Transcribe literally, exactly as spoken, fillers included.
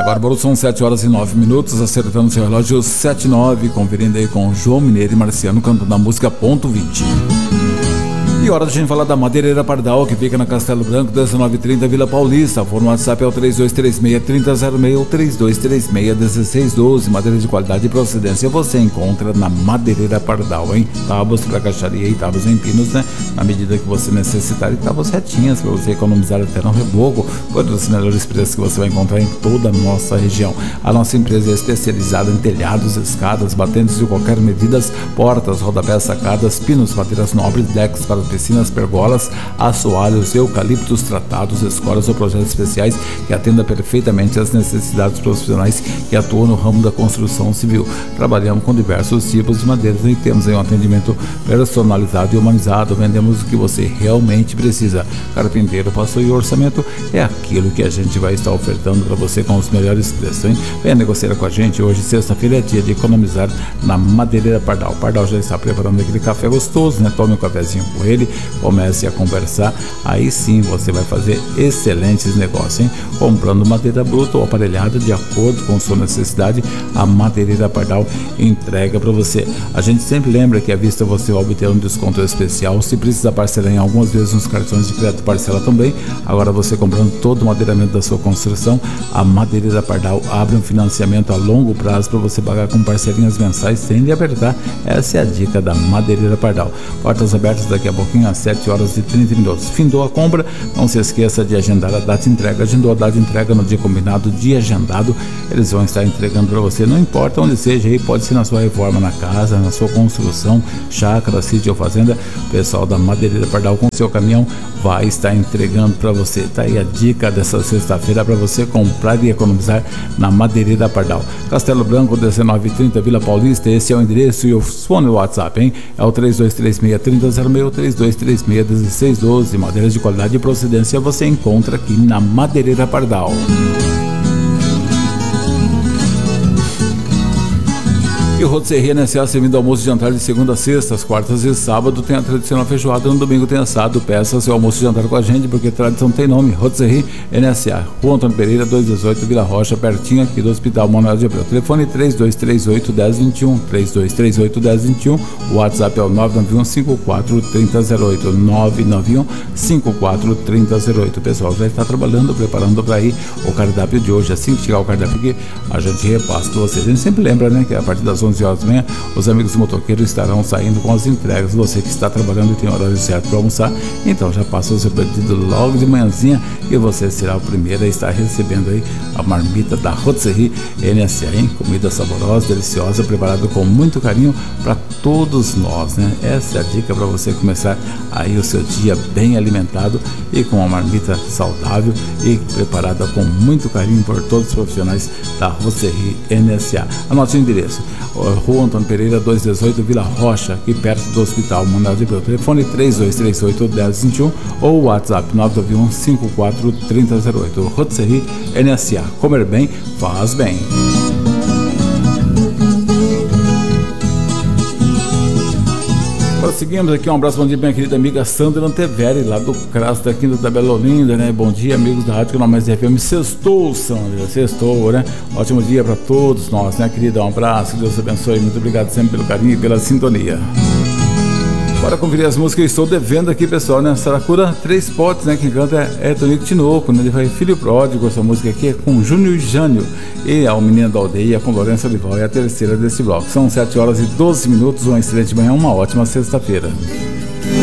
Agora, Bolo, são sete horas e nove minutos, acertando seu relógio sete e nove, conferindo aí com João Mineiro e Marciano cantando a música Ponto vinte. E hora de a gente falar da Madeireira Pardal, que fica na Castelo Branco, dezenove trinta, Vila Paulista. O no WhatsApp é o três dois três seis, três zero zero seis ou três dois três seis, um seis um dois. Madeira de qualidade e procedência você encontra na Madeireira Pardal, hein? Tábuas para caixaria e tábuas em pinos, né? Na medida que você necessitar, e tábuas retinhas para você economizar até no reboco, por dos melhores preços que você vai encontrar em toda a nossa região. A nossa empresa é especializada em telhados, escadas, batentes de qualquer medida, portas, rodapés, sacadas, pinos, madeiras nobres, decks para piscinas, pergolas, assoalhos, eucaliptos tratados, escolas ou projetos especiais que atendam perfeitamente às necessidades profissionais que atuam no ramo da construção civil. Trabalhamos com diversos tipos de madeiras e temos aí um atendimento personalizado e humanizado. Vendemos o que você realmente precisa. Carpinteiro possui orçamento, é aquilo que a gente vai estar ofertando para você com os melhores preços, hein? Venha negociar com a gente. Hoje, sexta-feira, é dia de economizar na Madeireira Pardal. O Pardal já está preparando aquele café gostoso, né? Tome um cafezinho com ele, comece a conversar, aí sim você vai fazer excelentes negócios, hein? Comprando madeira bruta ou aparelhada de acordo com sua necessidade, a Madeireira Pardal entrega para você. A gente sempre lembra que à vista você vai obter um desconto especial, se precisa parcelar em algumas vezes nos cartões de crédito parcela também. Agora você comprando todo o madeiramento da sua construção, a Madeireira Pardal abre um financiamento a longo prazo para você pagar com parcelinhas mensais sem lhe apertar. Essa é a dica da Madeireira Pardal. Portas abertas daqui a pouquinho às sete horas e trinta minutos. Findou a compra, não se esqueça de agendar a data de entrega. Agendou a data de entrega no dia combinado, dia agendado, eles vão estar entregando para você, não importa onde seja, aí pode ser na sua reforma, na casa, na sua construção, chácara, sítio ou fazenda, o pessoal da Madeireira Pardal com seu caminhão vai estar entregando para você. Tá aí a dica dessa sexta-feira para você comprar e economizar na Madeireira Pardal. Castelo Branco, dezenove trinta, Vila Paulista. Esse é o endereço e o fone do WhatsApp, hein? É o três dois três seis, três zero zero seis ou três dois três seis, um seis um dois. Madeiras de qualidade e procedência você encontra aqui na Madeireira Pardal. E o Rotisserie N S A servindo almoço e jantar de segunda a sexta, às quartas e sábado tem a tradicional feijoada, no domingo tem assado. Peça seu almoço e jantar com a gente, porque tradição tem nome. Rotisserie N S A, Rua Antônio Pereira, duzentos e dezoito, Vila Rocha, pertinho aqui do Hospital Manuel de Abreu. Telefone três dois três oito, um zero dois um, três dois três oito, um zero dois um. O WhatsApp é o nove nove um, cinco quatro três zero zero oito, nove nove um, cinco quatro três zero zero oito. O pessoal já está trabalhando, preparando para ir o cardápio de hoje. Assim que chegar o cardápio aqui, a gente repassa para vocês. A gente sempre lembra, né, que a partir das onze horas da manhã, os amigos motoqueiros estarão saindo com as entregas. Você que está trabalhando e tem horário certo para almoçar, então já passa o seu pedido logo de manhãzinha e você será o primeiro a estar recebendo aí a marmita da Rotisserie N S A, hein? Comida saborosa, deliciosa, preparada com muito carinho para todos nós, né? Essa é a dica para você começar aí o seu dia bem alimentado e com uma marmita saudável e preparada com muito carinho por todos os profissionais da Rotisserie N S A. Anote o endereço: Rua Antônio Pereira, duzentos e dezoito, Vila Rocha, aqui perto do Hospital Manuel de Abreu. Telefone três dois três oito, um zero dois um ou WhatsApp nove nove um, cinco quatro três zero zero oito. Rotisserie N S A. Comer bem, faz bem. Seguimos aqui, um abraço, bom dia, minha querida amiga Sandra Anteveri, lá do Cras da Quinta da Bela Olinda, né? Bom dia, amigos da Rádio Canal Mais F M. Sextou, Sandra, sextou, né? Ótimo dia para todos nós, né, querida? Um abraço, Deus abençoe, muito obrigado sempre pelo carinho e pela sintonia. Bora conferir as músicas que estou devendo aqui, pessoal, né? Saracura, três potes, né? Quem canta é Tonico Tinoco, né? Ele vai Filho Pródigo. Essa música aqui é com Júnior Jânio e a Menina da Aldeia com Lourenço Olival. É a terceira desse bloco. São sete horas e doze minutos, uma excelente manhã, uma ótima sexta-feira.